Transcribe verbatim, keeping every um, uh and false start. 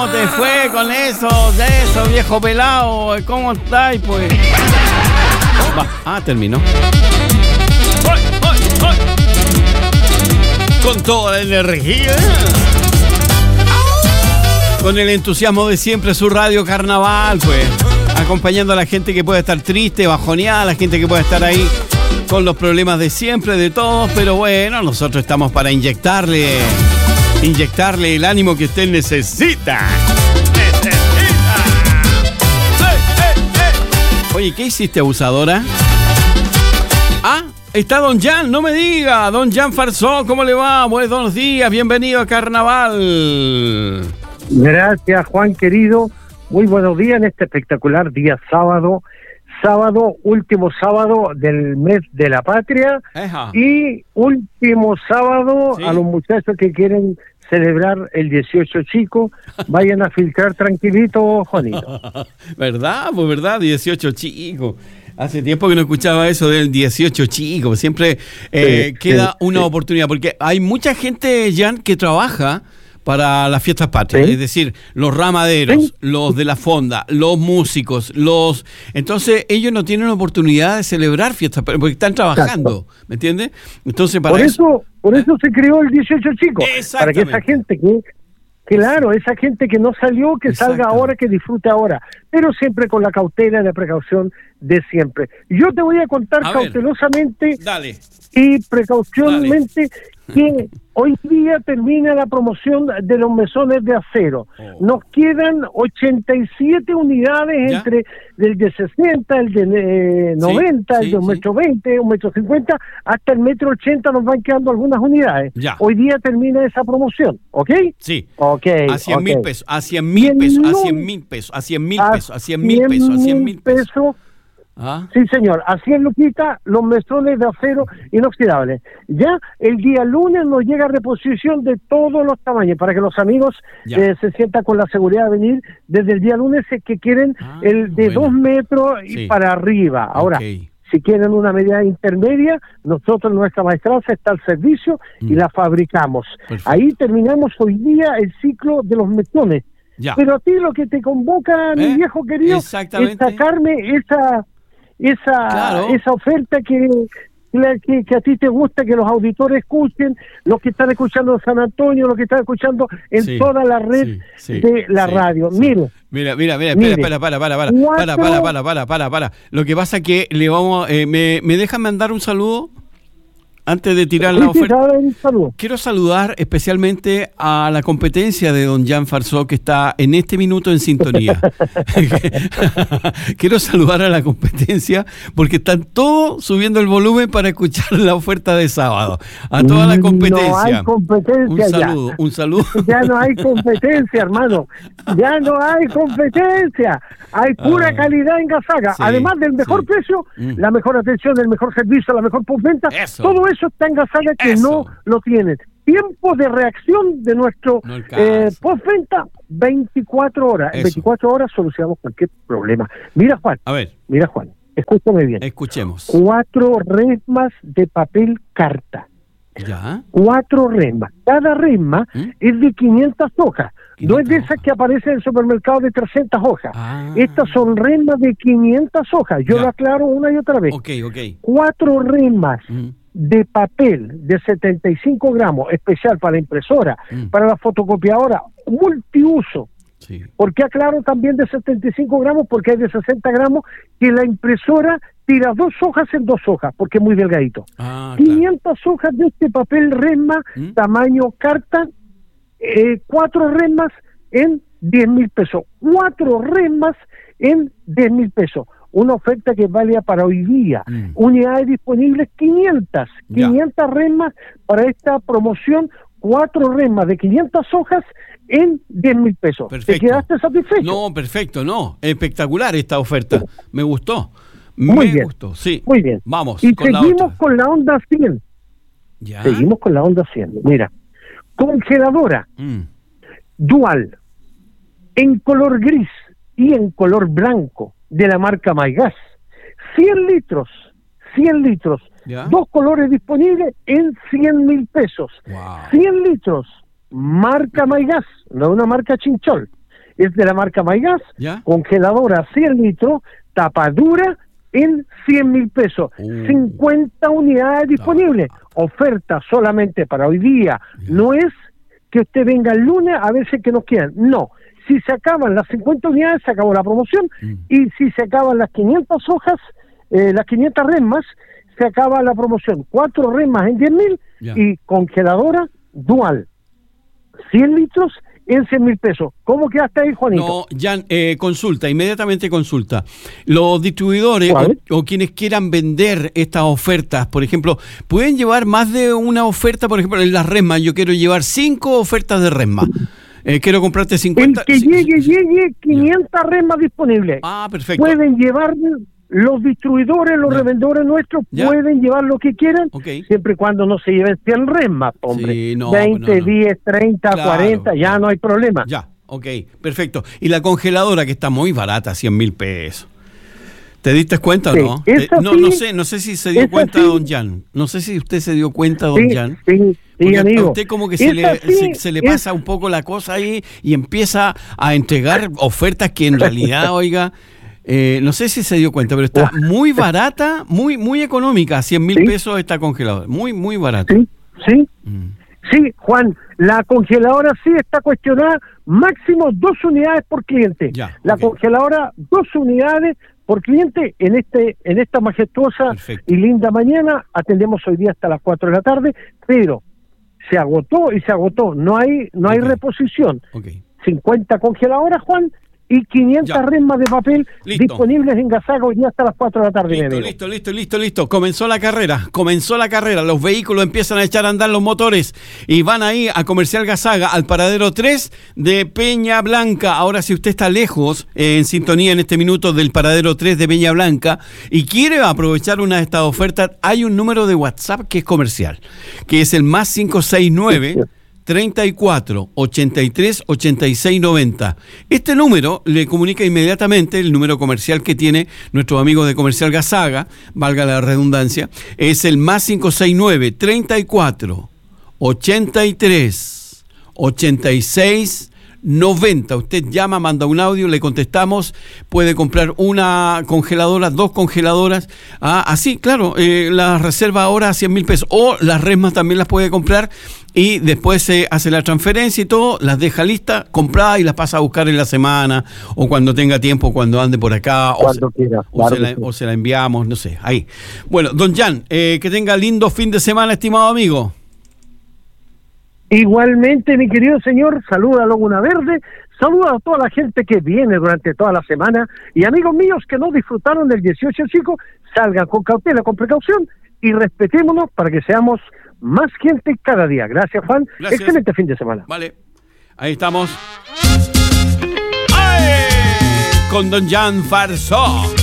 ¿Cómo te fue con eso? De eso, viejo pelado. ¿Cómo estáis, pues? Va. Ah, terminó. ¡Ay, ay, ay! Con toda la energía. Con el entusiasmo de siempre, su radio Carnaval, pues. Acompañando a la gente que puede estar triste, bajoneada, a la gente que puede estar ahí con los problemas de siempre, de todos. Pero bueno, nosotros estamos para inyectarle, inyectarle el ánimo que usted necesita. ¡Necesita! ¡Hey, hey, hey! Oye, ¿qué hiciste, abusadora? Ah, está Don Jan, no me diga. Don Jan Farsó, ¿cómo le va? Buenos días, bienvenido a Carnaval. Gracias, Juan querido. Muy buenos días en este espectacular día sábado. Sábado, último sábado del mes de la patria. Eja. Y último sábado, ¿sí?, a los muchachos que quieren celebrar el dieciocho chico, vayan a filtrar tranquilito, Juanito. ¿Verdad? Pues verdad, dieciocho chico. Hace tiempo que no escuchaba eso del dieciocho chico. Siempre eh, sí, queda sí, una sí. oportunidad, porque hay mucha gente, Jan, que trabaja para las fiestas patrias, ¿sí?, es decir, los ramaderos, ¿sí?, los de la fonda, los músicos, los... Entonces, ellos no tienen oportunidad de celebrar fiestas porque están trabajando, exacto, ¿me entiendes? Entonces, para por eso... eso por eso ¿eh? se creó el dieciocho chico, para que esa gente que... Claro, esa gente que no salió, que salga ahora, que disfrute ahora, pero siempre con la cautela y la precaución de siempre. Yo te voy a contar a cautelosamente Dale. y precaucionalmente que hoy día termina la promoción de los mesones de acero. Oh. Nos quedan ochenta y siete unidades, ¿ya?, entre el de sesenta, el de eh, noventa, sí, el de un sí, metro veinte, un metro cincuenta, hasta el metro ochenta nos van quedando algunas unidades. Ya. Hoy día termina esa promoción, ¿ok? Sí. Ok. A cien mil pesos, a cien mil pesos, a cien mil pesos, a cien mil pesos, a cien mil pesos, a cien mil pesos. ¿Ah? Sí, señor, así es, Luquita, los mesones de acero inoxidable. Ya el día lunes nos llega reposición de todos los tamaños, para que los amigos eh, se sientan con la seguridad de venir desde el día lunes, es que quieren ah, el de bueno. dos metros y sí, para arriba. Ahora, okay, si quieren una medida intermedia, nosotros, nuestra maestraza, está al servicio mm. y la fabricamos. Perfecto. Ahí terminamos hoy día el ciclo de los mesones. Ya. Pero a ti lo que te convoca, ¿eh?, mi viejo querido, es sacarme esa... esa claro. esa oferta que, que que a ti te gusta, que los auditores escuchen, los que están escuchando en San Antonio, los que están escuchando en sí, toda la red sí, sí, de la sí, radio. Sí. Mire. Mira, mira, mira, espera, espera, para, para, para, para, para, para, para, para, para. Lo que pasa es que le vamos, eh, me, me dejan mandar un saludo antes de tirar la oferta. Quiero saludar especialmente a la competencia de don Jan Farsó, que está en este minuto en sintonía. Quiero saludar a la competencia porque están todos subiendo el volumen para escuchar la oferta de sábado. A toda la competencia. No hay competencia. Un saludo, ya. un saludo. Ya no hay competencia, hermano. Ya no hay competencia. Hay pura ah, calidad en Gazaga. Sí, además del mejor sí. precio, mm. la mejor atención, el mejor servicio, la mejor postventa. Todo eso está en Gazaga, que eso. no lo tienen. Tiempo de reacción de nuestro no eh, postventa, veinticuatro horas. Eso. En veinticuatro horas solucionamos cualquier problema. Mira, Juan. A ver. Mira, Juan. Escúchame bien. Escuchemos. Cuatro resmas de papel carta. Ya. Cuatro resmas. Cada resma ¿Mm? es de quinientas hojas. No es de esas que aparecen en el supermercado de trescientas hojas. Ah. Estas son resmas de quinientas hojas. Yo ya. lo aclaro una y otra vez. Ok, ok. Cuatro resmas ¿Mm? de papel de setenta y cinco gramos, especial para la impresora, ¿Mm? para la fotocopiadora, multiuso. Sí. ¿Por qué aclaro también de setenta y cinco gramos? Porque hay de sesenta gramos que la impresora tira dos hojas en dos hojas, porque es muy delgadito. Ah, quinientas claro. hojas de este papel resma, ¿Mm? tamaño carta, eh, cuatro resmas en diez mil pesos. Cuatro resmas en diez mil pesos. Una oferta que es válida para hoy día. Mm. Unidades disponibles quinientas. Ya. quinientas resmas para esta promoción. Cuatro resmas de quinientas hojas en diez mil pesos. Perfecto. ¿Te quedaste satisfecho? No, perfecto, no. Espectacular esta oferta. Me gustó. Muy Me bien. gustó, sí. Muy bien. Vamos. Y con seguimos la otra. con la onda cien. ¿Ya? Seguimos con la onda cien. Mira. Congeladora. Mm. Dual. En color gris y en color blanco. De la marca Maygas. cien litros. cien litros. ¿Ya? Dos colores disponibles en cien mil pesos. Wow. cien litros. Marca Maygas. No una marca Chinchol. es de la marca Maygas, ¿Ya? congeladora cien litros, tapadura en cien mil pesos, uh. cincuenta unidades disponibles, uh. oferta solamente para hoy día, Yeah. no es que usted venga el lunes a ver si que nos quedan, no, si se acaban las cincuenta unidades se acabó la promoción, mm. y si se acaban las quinientas hojas, eh, las quinientas resmas, se acaba la promoción, cuatro resmas en diez mil Yeah. y congeladora dual, cien litros en cien mil pesos. ¿Cómo quedaste ahí, Juanito? No, Jan, eh, consulta, inmediatamente consulta. Los distribuidores o, o quienes quieran vender estas ofertas, por ejemplo, ¿pueden llevar más de una oferta? Por ejemplo, en las resmas, yo quiero llevar cinco ofertas de resma. Eh, quiero comprarte cincuenta. El que llegue, llegue quinientas resmas disponibles. Ah, perfecto. Pueden llevar, los distribuidores, los Ya. revendedores nuestros, Ya. pueden llevar lo que quieran, Okay. siempre y cuando no se lleven cien resmas, hombre. Sí, no, veinte, no, no. diez, treinta, Claro. cuarenta, ya no hay problema. Ya, ok, perfecto. Y la congeladora que está muy barata, cien mil pesos. ¿Te diste cuenta o Sí, no? esa Te- no, sí, no sé, no sé si se dio esa cuenta, sí. don Jan. No sé si usted se dio cuenta, don Sí, Jan. sí, sí, Porque a amigo. usted como que se le, Esa sí se, se le es- pasa un poco la cosa ahí y empieza a entregar ofertas que en realidad, oiga, eh, no sé si se dio cuenta, pero está muy barata, muy muy económica, cien mil Sí. pesos esta congeladora, muy muy barata. Sí, sí. Mm. Sí, Juan, la congeladora sí está cuestionada, máximo dos unidades por cliente. Ya, la ok. congeladora, dos unidades por cliente en este en esta majestuosa Perfecto. y linda mañana. Atendemos hoy día hasta las cuatro de la tarde, pero se agotó y se agotó. No hay no hay Ok. reposición. Ok. cincuenta congeladoras, Juan, y quinientas Ya. resmas de papel Listo. disponibles en Gazaga hoy día hasta las cuatro de la tarde. mi Listo, amigo. listo, listo, listo, listo. Comenzó la carrera, comenzó la carrera. Los vehículos empiezan a echar a andar los motores y van ahí a Comercial Gazaga, al paradero tres de Peña Blanca. Ahora, si usted está lejos, eh, en sintonía en este minuto del paradero tres de Peña Blanca y quiere aprovechar una de estas ofertas, hay un número de WhatsApp que es comercial, que es el más cinco seis nueve, treinta y cuatro, ochenta y tres, ochenta y seis, noventa. Este número le comunica inmediatamente el número comercial que tiene nuestros amigos de Comercial Gazaga, valga la redundancia, es el más cinco seis nueve, treinta y cuatro, ochenta y tres, ochenta y seis, noventa. Usted llama, manda un audio, le contestamos, puede comprar una congeladora, dos congeladoras, ah, así, claro, eh, la reserva ahora a cien mil pesos, o las resmas también las puede comprar y después se hace la transferencia y todo, las deja listas, compradas y las pasa a buscar en la semana o cuando tenga tiempo, cuando ande por acá, o, Cuando se, quiera, o, claro se la, que sí. o se la enviamos, no sé, ahí. Bueno, don Jan, eh, que tenga lindo fin de semana, estimado amigo. Igualmente, mi querido señor, saluda a Laguna Verde, saluda a toda la gente que viene durante toda la semana y amigos míos que no disfrutaron del dieciocho chico, salgan con cautela, con precaución y respetémonos para que seamos más gente cada día. Gracias, Juan. Gracias. Excelente fin de semana. Vale, ahí estamos. ¡Ay! Con don Jan Farsó.